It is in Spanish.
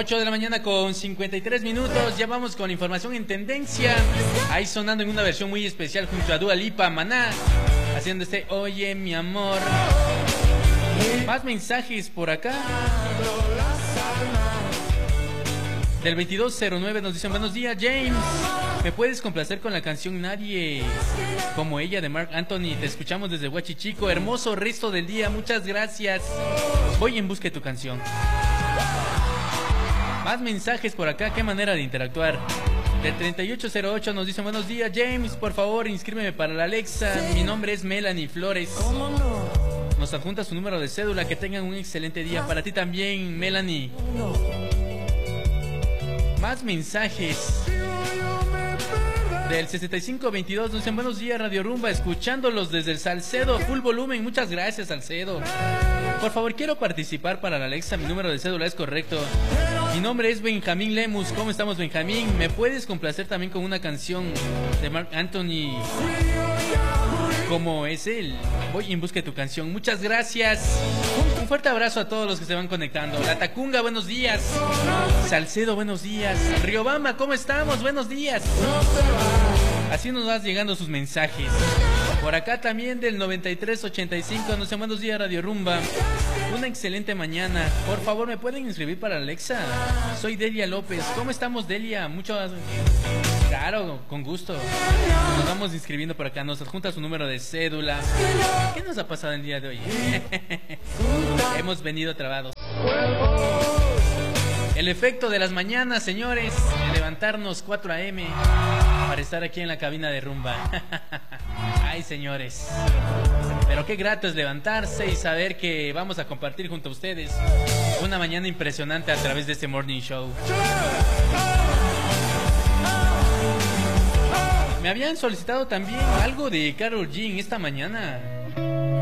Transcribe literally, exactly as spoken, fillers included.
ocho de la mañana con cincuenta y tres minutos. Ya vamos con información en tendencia. Ahí sonando en una versión muy especial junto a Dua Lipa, Maná, haciendo este Oye mi amor. Más mensajes por acá. Del veintidós cero nueve nos dicen: buenos días, James. ¿Me puedes complacer con la canción Nadie como ella de Marc Anthony? Te escuchamos desde Huachichico. Hermoso resto del día, muchas gracias. Voy en busca de tu canción. Más mensajes por acá, qué manera de interactuar. Del treinta y ocho cero ocho nos dicen: buenos días, James, por favor inscríbeme para la Alexa. Mi nombre es Melanie Flores. Nos adjunta su número de cédula. Que tengan un excelente día. Para ti también, Melanie. Más mensajes. Del sesenta y cinco veintidós nos dicen: buenos días, Radio Rumba, escuchándolos desde el Salcedo, full volumen. Muchas gracias, Salcedo. Por favor, quiero participar para la Alexa. Mi número de cédula es correcto. Mi nombre es Benjamín Lemus. ¿Cómo estamos, Benjamín? ¿Me puedes complacer también con una canción de Marc Anthony como es él? Voy en busca de tu canción. Muchas gracias. Un fuerte abrazo a todos los que se van conectando. La Tacunga, buenos días. Salcedo, buenos días. Riobamba, ¿cómo estamos? Buenos días. Así nos van llegando sus mensajes. Por acá también del noventa y tres ochenta y cinco nos dicen: buenos días, Radio Rumba. Una excelente mañana. Por favor, ¿me pueden inscribir para Alexa? Soy Delia López. ¿Cómo estamos, Delia? Mucho... Claro, con gusto. Nos vamos inscribiendo por acá. Nos adjunta su número de cédula. ¿Qué nos ha pasado el día de hoy? Hemos venido trabados. El efecto de las mañanas, señores. De levantarnos cuatro a eme para estar aquí en la cabina de Rumba. Ay, señores. Pero qué grato es levantarse y saber que vamos a compartir junto a ustedes una mañana impresionante a través de este Morning Show. Me habían solicitado también algo de Karol G esta mañana.